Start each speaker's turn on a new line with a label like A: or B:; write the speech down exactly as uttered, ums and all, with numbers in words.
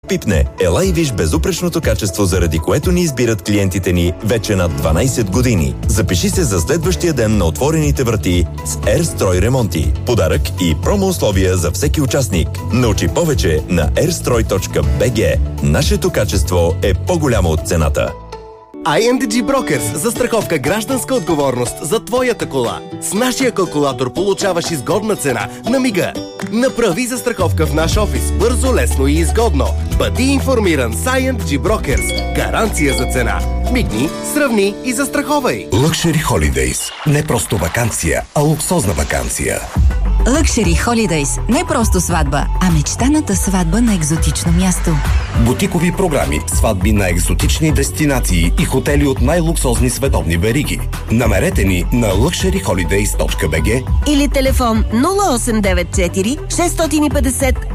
A: Пипне, ела и виж безупречното качество, заради което ни избират клиентите ни вече над дванайсет години. Запиши се за следващия ден на отворените врати с Ерстрой ремонти. Подарък и промо условия за всеки участник. Научи повече на ерстрой точка би джи. Нашето качество е по-голямо от цената.
B: ай ен ди джи Brokers – застраховка гражданска отговорност за твоята кола. С нашия калкулатор получаваш изгодна цена на мига. Направи застраховка в наш офис бързо, лесно и изгодно. Бъди информиран с ай ен ди джи Brokers. Гаранция за цена. Мигни, сравни и застраховай.
C: Luxury Holidays. Не просто ваканция, а луксозна ваканция.
D: Luxury Holidays. Не просто сватба, а мечтаната сватба на екзотично място.
C: Бутикови програми, сватби на екзотични дестинации и хотели от най-луксозни световни вериги. Намерете ни на luxury holidays точка би джи
E: или телефон нула осем девет четири шест пет